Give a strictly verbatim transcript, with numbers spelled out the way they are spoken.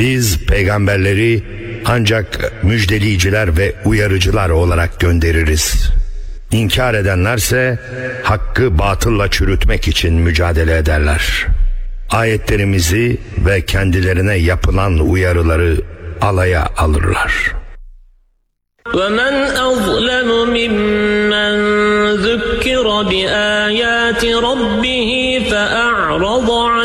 Biz peygamberleri ancak müjdeleyiciler ve uyarıcılar olarak göndeririz. İnkar edenlerse hakkı batılla çürütmek için mücadele ederler. Ayetlerimizi ve kendilerine yapılan uyarıları alaya alırlar. وَمَنْ أَظْلَمُ مِمَّنْ ذُكِّرَ بِآيَاتِ رَبِّهِ فَأَعْرَضَ